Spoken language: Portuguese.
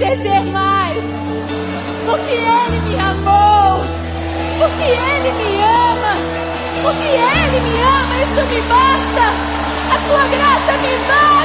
agradecer mais, porque Ele me amou, porque Ele me ama, porque Ele me ama. Isso me basta, a tua graça me basta.